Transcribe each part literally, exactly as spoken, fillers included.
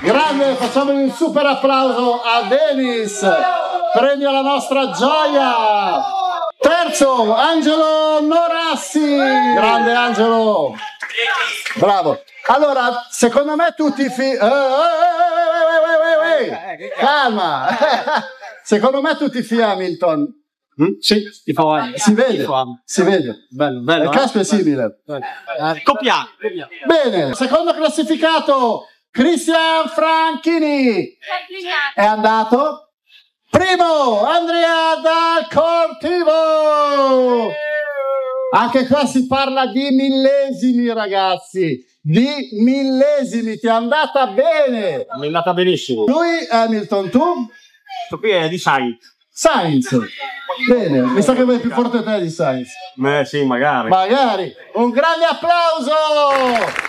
Grande, facciamogli un super applauso a Denis, premio alla nostra gioia. Terzo, Angelo Norassi. Grande Angelo. Bravo. Allora, secondo me tu ti fi... Eh, eh, eh, eh, eh, calma. Secondo me tu ti fi Hamilton. Mm? Sì, ti fa si vede, si vede. Bello, bello. Il casco è simile. Eh, coppia. Bene, secondo classificato Cristian Franchini è andato. Primo Andrea Dal Cortivo. Anche qua si parla di millesimi, ragazzi. Di millesimi, ti è andata bene. Mi è andata benissimo. Lui Hamilton, tu? Questo qui è di Sainz. Sainz. Bene, mi sa che vai più forte te di Sainz. Beh sì, magari. Magari. Un grande applauso!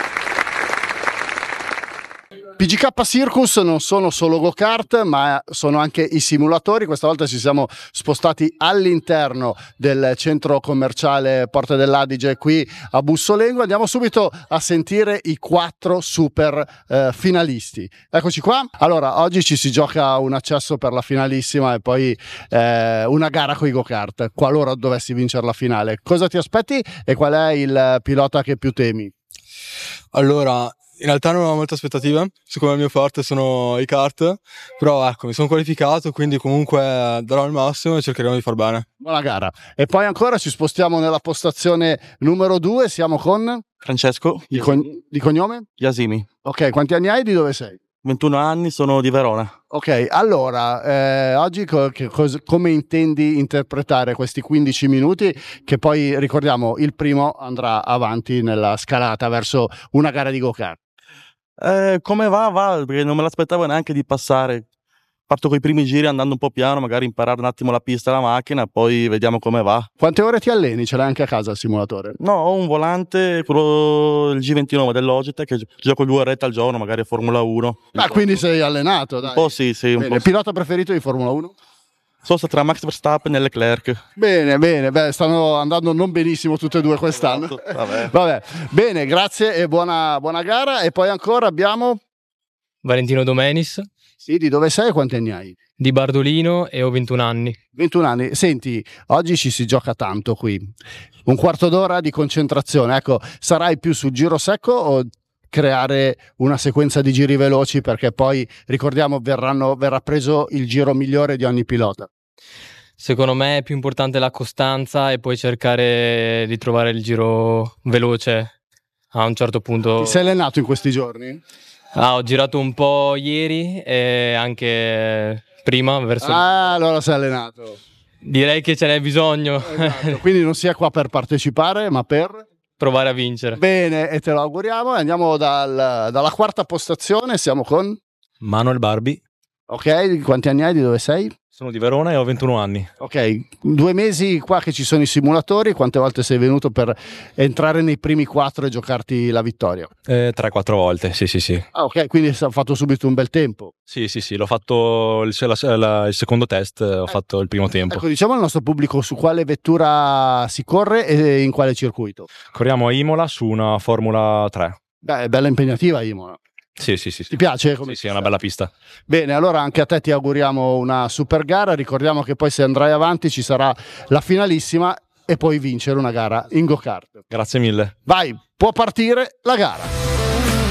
P G K Circus non sono solo go-kart, ma sono anche i simulatori. Questa volta ci siamo spostati all'interno del centro commerciale Porta dell'Adige qui a Bussolengo. Andiamo subito a sentire i quattro super eh, finalisti. Eccoci qua. Allora, oggi ci si gioca un accesso per la finalissima e poi eh, una gara con i go-kart, qualora dovessi vincere la finale. Cosa ti aspetti e qual è il pilota che più temi? Allora, in realtà non ho molte aspettative, siccome il mio forte sono i kart, però ecco, mi sono qualificato, quindi comunque darò il massimo e cercheremo di far bene. Buona gara. E poi ancora ci spostiamo nella postazione numero due, siamo con... Francesco. Di, con... di cognome? Yasimi. Ok, quanti anni hai e di dove sei? ventuno anni, sono di Verona. Ok, allora, eh, oggi co che come intendi interpretare questi quindici minuti che poi, ricordiamo, il primo andrà avanti nella scalata verso una gara di go-kart? Eh, come va? Va, perché non me l'aspettavo neanche di passare. Parto con i primi giri andando un po' piano, magari imparare un attimo la pista e la macchina, poi vediamo come va. Quante ore ti alleni? Ce l'hai anche a casa il simulatore? No, ho un volante, quello il G ventinove del Logitech, che gioco due orette al giorno, magari a Formula uno. Ah, quindi sei allenato, dai. Un po' sì, sì. Un Bene, po'. Pilota preferito di Formula uno? Sono stato tra Max Verstappen e Leclerc. Bene, bene, beh, stanno andando non benissimo tutte e due quest'anno. Vabbè. Vabbè, bene, grazie e buona, buona gara. E poi ancora abbiamo... Valentino Domenis. Sì, di dove sei e quanti anni hai? Di Bardolino e ho ventuno anni. ventuno anni. Senti, oggi ci si gioca tanto qui. Un quarto d'ora di concentrazione. Ecco, sarai più sul giro secco o creare una sequenza di giri veloci, perché poi, ricordiamo, verranno, verrà preso il giro migliore di ogni pilota? Secondo me è più importante la costanza e poi cercare di trovare il giro veloce a un certo punto. Ti sei allenato in questi giorni? Ah, ho girato un po' ieri e anche prima verso... Ah, allora sei allenato. Direi che ce n'è bisogno. Esatto. Quindi non sia qua per partecipare, ma per... provare a vincere. Bene, e te lo auguriamo. Andiamo dal, dalla quarta postazione, siamo con... Manuel Barbi. Ok, quanti anni hai, di dove sei? Sono di Verona e ho ventuno anni. Ok, due mesi qua che ci sono i simulatori, quante volte sei venuto per entrare nei primi quattro e giocarti la vittoria? Eh, tre quattro volte, sì sì sì. Ah, ok, quindi hai fatto subito un bel tempo. Sì sì sì, l'ho fatto il, la, la, il secondo test, ho eh, fatto il primo tempo. Ecco, diciamo al nostro pubblico su quale vettura si corre e in quale circuito. Corriamo a Imola su una Formula tre. Beh, è bella impegnativa Imola. Sì, sì, sì. Ti piace? Come sì, sì, è una bella pista. Bene, allora anche a te ti auguriamo una super gara. Ricordiamo che poi se andrai avanti ci sarà la finalissima e puoi vincere una gara in go-kart. Grazie mille. Vai, può partire la gara.